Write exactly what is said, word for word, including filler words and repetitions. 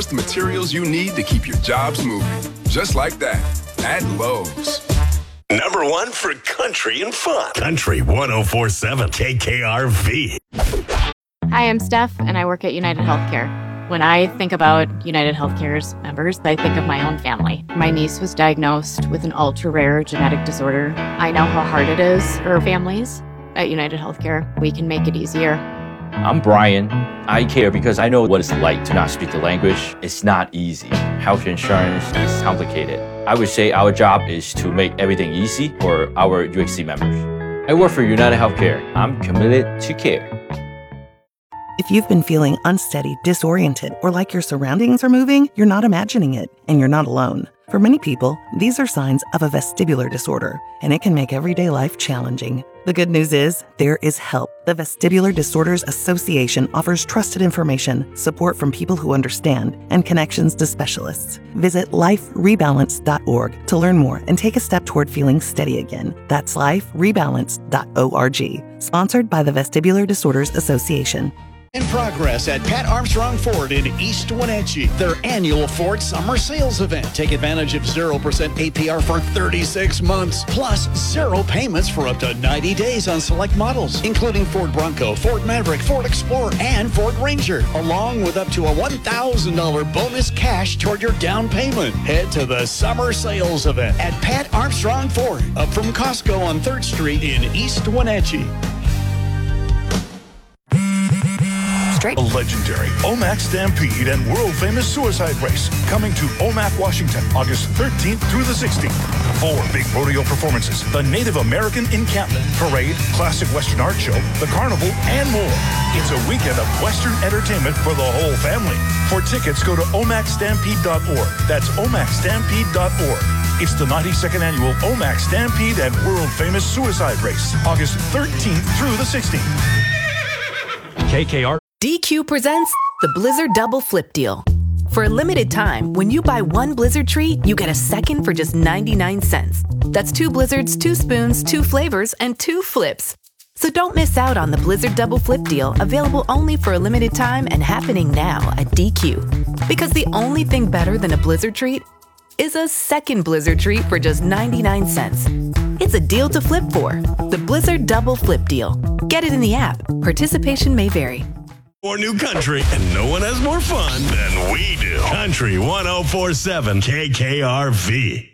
Source the materials you need to keep your jobs moving. Just like that. At Lowe's. Number one for country and fun. Country one oh four point seven K K R V. Hi, I'm Steph, and I work at United Healthcare. When I think about United Healthcare's members, I think of my own family. My niece was diagnosed with an ultra-rare genetic disorder. I know how hard it is for families. At United Healthcare, we can make it easier. I'm Brian. I care because I know what it's like to not speak the language. It's not easy. Health insurance is complicated. I would say our job is to make everything easy for our U H C members. I work for United Healthcare. I'm committed to care. If you've been feeling unsteady, disoriented, or like your surroundings are moving, you're not imagining it, and you're not alone. For many people, these are signs of a vestibular disorder, and it can make everyday life challenging. The good news is, there is help. The Vestibular Disorders Association offers trusted information, support from people who understand, and connections to specialists. Visit life rebalance dot org to learn more and take a step toward feeling steady again. That's life rebalance dot org. Sponsored by the Vestibular Disorders Association. In progress at Pat Armstrong Ford in East Wenatchee, their annual Ford Summer Sales Event. Take advantage of zero percent A P R for thirty-six months, plus zero payments for up to ninety days on select models, including Ford Bronco, Ford Maverick, Ford Explorer, and Ford Ranger, along with up to a one thousand dollars bonus cash toward your down payment. Head to the Summer Sales Event at Pat Armstrong Ford, up from Costco on third Street in East Wenatchee. A legendary Omac Stampede and world-famous suicide race coming to Omac, Washington, August thirteenth through the sixteenth. Four big rodeo performances, the Native American encampment, parade, classic Western art show, the carnival, and more. It's a weekend of Western entertainment for the whole family. For tickets, go to omac stampede dot org. That's omac stampede dot org. It's the ninety-second annual Omac Stampede and world-famous suicide race, August thirteenth through the sixteenth. K K R. D Q presents the Blizzard Double Flip Deal. For a limited time, when you buy one Blizzard treat, you get a second for just ninety-nine cents. That's two Blizzards, two spoons, two flavors, and two flips. So don't miss out on the Blizzard Double Flip Deal, available only for a limited time and happening now at D Q. Because the only thing better than a Blizzard treat is a second Blizzard treat for just ninety-nine cents. It's a deal to flip for. The Blizzard Double Flip Deal. Get it in the app. Participation may vary. More new country, and no one has more fun than we do. Country one oh four point seven K K R V.